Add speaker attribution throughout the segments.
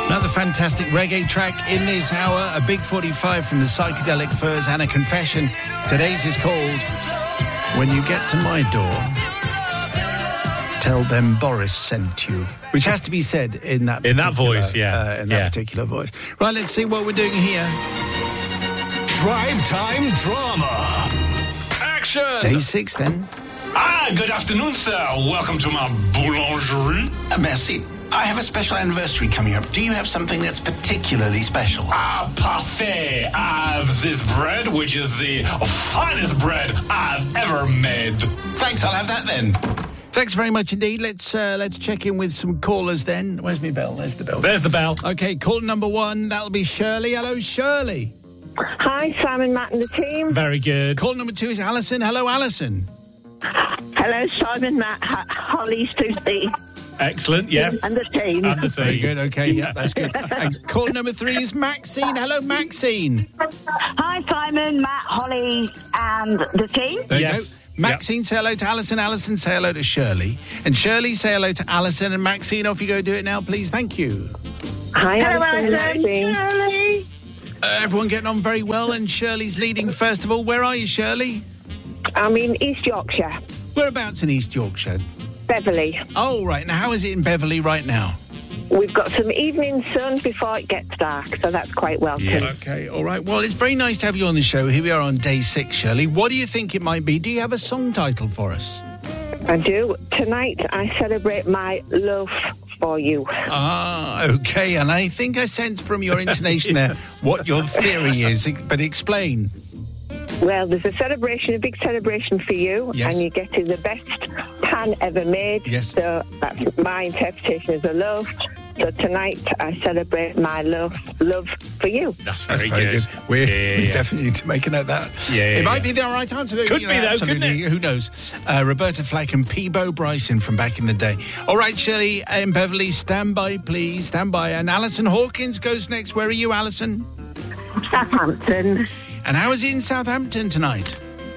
Speaker 1: Another fantastic reggae track in this hour. A big 45 from the Psychedelic Furs and a confession. Today's is called When You Get to My Door, Tell Them Boris Sent You. Which has to be said in that
Speaker 2: voice, yeah.
Speaker 1: In that particular voice. Right, let's see what we're doing here.
Speaker 3: Drive Time Drama. Action!
Speaker 1: Day 6 then.
Speaker 3: Good afternoon, sir. Welcome to my boulangerie.
Speaker 4: Merci. I have a special anniversary coming up. Do you have something that's particularly special?
Speaker 3: Parfait. I have this bread, which is the finest bread I've ever made.
Speaker 4: Thanks, I'll have that then.
Speaker 1: Thanks very much indeed. Let's check in with some callers then. Where's my bell? There's the bell.
Speaker 2: There's the bell.
Speaker 1: Okay, call number 1. That'll be Shirley. Hello, Shirley.
Speaker 5: Hi, Simon, Matt and the team.
Speaker 2: Very good.
Speaker 1: Call number 2 is Alison. Hello, Alison.
Speaker 5: Hello, Simon, Matt, Holly, Susie.
Speaker 2: Excellent, yes.
Speaker 5: And the team.
Speaker 2: And the team.
Speaker 1: Very good, okay, yeah, that's good. And call number 3 is Maxine. Hello, Maxine.
Speaker 5: Hi, Simon, Matt, Holly, and the team.
Speaker 1: There
Speaker 2: Yes.
Speaker 1: you go. Maxine, say hello to Alison. Alison, say hello to Shirley. And Shirley, say hello to Alison. And Maxine, off you go. Do it now, please. Thank you.
Speaker 5: Hi,
Speaker 6: Hello,
Speaker 5: Alison.
Speaker 6: Shirley.
Speaker 1: Everyone getting on very well, and Shirley's leading first of all. Where are you, Shirley?
Speaker 5: I'm in East Yorkshire,
Speaker 1: Whereabouts in East Yorkshire?
Speaker 5: Beverley.
Speaker 1: Oh, right. Now, how is it in Beverley right now?
Speaker 5: We've got some evening sun before it gets dark, so that's quite welcome.
Speaker 2: Yes.
Speaker 1: Okay, all right. Well, it's very nice to have you on the show. Here we are on day 6, Shirley. What do you think it might be? Do you have a song title for us?
Speaker 5: I do. Tonight, I celebrate my love for you.
Speaker 1: Okay. And I think I sense from your intonation there what your theory is, but explain.
Speaker 5: Well, there's a big celebration for you,
Speaker 1: Yes.
Speaker 5: and you're getting the best pan ever made.
Speaker 1: Yes.
Speaker 5: So that's my interpretation of the love. So tonight, I celebrate my love for you.
Speaker 2: That's
Speaker 1: That's
Speaker 2: very,
Speaker 1: very good. We
Speaker 2: Yeah.
Speaker 1: definitely need to make a note of that.
Speaker 2: Yeah,
Speaker 1: It might
Speaker 2: yeah.
Speaker 1: be the right answer.
Speaker 2: Could be, though,
Speaker 1: absolutely.
Speaker 2: couldn't it?
Speaker 1: Who knows? Roberta Flack and Peebo Bryson from back in the day. All right, Shirley and Beverly, stand by, please. Stand by. And Alison Hawkins goes next. Where are you, Alison?
Speaker 5: Southampton.
Speaker 1: And how is it in Southampton tonight?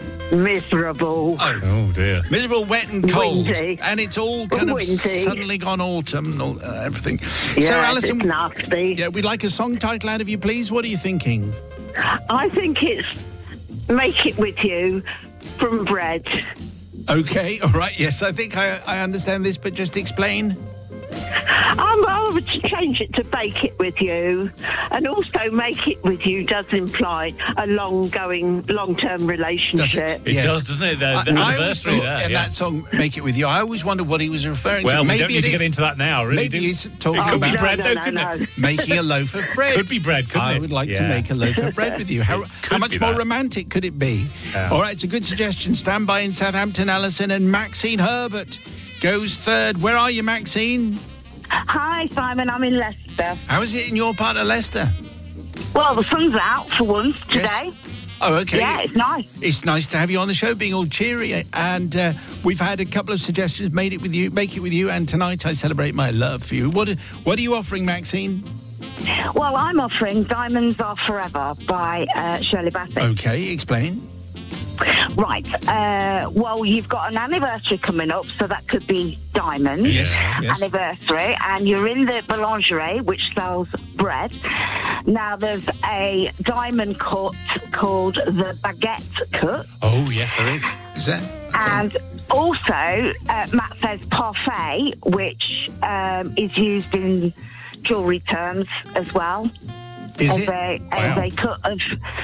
Speaker 5: Miserable.
Speaker 2: Oh, dear.
Speaker 1: Miserable, wet and cold.
Speaker 5: Windy.
Speaker 1: And it's all kind of
Speaker 5: Windy.
Speaker 1: suddenly gone autumn, everything.
Speaker 5: Yeah,
Speaker 1: So, Alison,
Speaker 5: it's nasty.
Speaker 1: yeah, we'd like a song title out of you, please. What are you thinking?
Speaker 5: I think it's Make It With You from Bread.
Speaker 1: Okay, all right, yes, I think I understand this, but just explain.
Speaker 5: I would change it to Bake It With You, and also Make It With You does imply a long-term relationship.
Speaker 2: It
Speaker 1: Yes.
Speaker 2: does, doesn't it? The
Speaker 1: I always
Speaker 2: anniversary
Speaker 1: thought
Speaker 2: there.
Speaker 1: in
Speaker 2: Yeah.
Speaker 1: that song, Make It With You, I always wondered what he was referring
Speaker 2: Well,
Speaker 1: to.
Speaker 2: we
Speaker 1: Maybe
Speaker 2: don't need
Speaker 1: it
Speaker 2: to
Speaker 1: is.
Speaker 2: get into that now, really.
Speaker 1: Maybe
Speaker 2: do
Speaker 1: he's
Speaker 2: we?
Speaker 1: talking
Speaker 2: It could be
Speaker 1: about
Speaker 2: bread, though, couldn't it?
Speaker 1: making a loaf of bread.
Speaker 2: Could be bread, couldn't
Speaker 1: I
Speaker 2: it?
Speaker 1: would like to
Speaker 2: Yeah.
Speaker 1: make a loaf of bread with you. How
Speaker 2: Could
Speaker 1: much
Speaker 2: be
Speaker 1: more
Speaker 2: that.
Speaker 1: romantic could it be?
Speaker 2: Yeah.
Speaker 1: All right, it's a good suggestion. Stand by in Southampton, Alison, and Maxine Herbert goes third. Where are you, Maxine?
Speaker 6: Hi, Simon. I'm in Leicester.
Speaker 1: How is it in your part of Leicester?
Speaker 6: Well, the sun's out for once
Speaker 1: Yes.
Speaker 6: today.
Speaker 1: Oh, okay.
Speaker 6: Yeah, it's nice.
Speaker 1: It's nice to have you on the show, being all cheery. And we've had a couple of suggestions. Make it with you. And tonight I celebrate my love for you. What are you offering, Maxine?
Speaker 6: Well, I'm offering Diamonds Are Forever by Shirley Bassey.
Speaker 1: Okay, explain.
Speaker 6: Right. Well, you've got an anniversary coming up, so that could be diamonds.
Speaker 1: Yes.
Speaker 6: Anniversary, and you're in the boulangerie, which sells bread. Now, there's a diamond cut called the baguette cut.
Speaker 2: Oh, yes, there is.
Speaker 1: Is that?
Speaker 6: And also, Matt says parfait, which is used in jewellery terms as well.
Speaker 1: Is
Speaker 6: as
Speaker 1: it?
Speaker 6: As
Speaker 1: Wow.
Speaker 6: a cut of,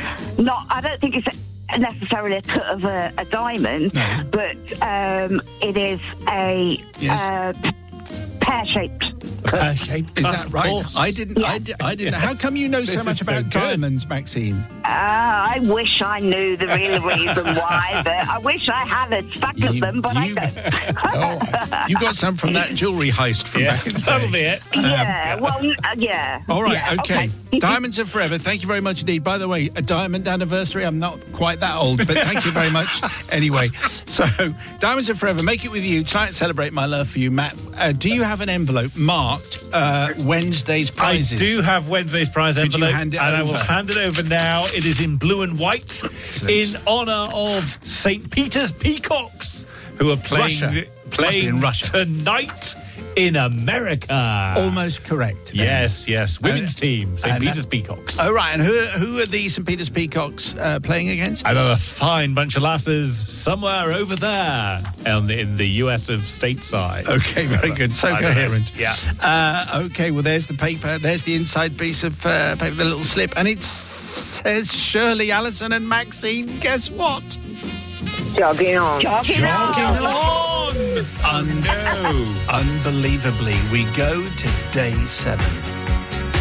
Speaker 6: I don't think it's necessarily a cut of a diamond,
Speaker 1: No.
Speaker 6: but it is a
Speaker 1: Yes.
Speaker 6: pear-shaped cut.
Speaker 2: Pear-shaped
Speaker 1: Is
Speaker 2: cut,
Speaker 1: that
Speaker 2: of
Speaker 1: right?
Speaker 2: course.
Speaker 1: I didn't. I didn't. How come you know so
Speaker 2: This
Speaker 1: much
Speaker 2: is so
Speaker 1: about
Speaker 2: good.
Speaker 1: diamonds, Maxine?
Speaker 6: I wish I knew the real reason why, but I wish I had a stack of them, but I don't.
Speaker 1: You got some from that jewellery heist from back in the
Speaker 2: Yes, that'll
Speaker 1: day.
Speaker 2: be it.
Speaker 6: Yeah, well, yeah.
Speaker 1: All right,
Speaker 6: Yeah,
Speaker 1: okay. Diamonds are forever. Thank you very much indeed. By the way, a diamond anniversary. I'm not quite that old, but thank you very much. Anyway, so Diamonds are forever. Make it with you. Tonight, celebrate my love for you, Matt. Do you have an envelope marked Wednesday's prizes?
Speaker 2: I do have Wednesday's prize
Speaker 1: Could you
Speaker 2: envelope,
Speaker 1: hand it
Speaker 2: and I
Speaker 1: over?
Speaker 2: will hand it over now. It is in blue and white, in honour of St. Peter's Peacocks, who are
Speaker 1: Russia.
Speaker 2: playing
Speaker 1: Must be in Russia.
Speaker 2: tonight in America.
Speaker 1: Almost correct. then.
Speaker 2: Yes. Women's team, St.
Speaker 1: and
Speaker 2: Peter's Peacocks.
Speaker 1: Oh, right. And who are the St. Peter's Peacocks playing against?
Speaker 2: Another fine bunch of lasses somewhere over there in the US of stateside.
Speaker 1: Okay, very good. So coherent.
Speaker 2: Yeah.
Speaker 1: Okay, well, there's the paper. There's the inside piece of paper, the little slip. And it says Shirley, Alison and Maxine. Guess what?
Speaker 6: Jogging on.
Speaker 1: Unbelievably, we go to day 7.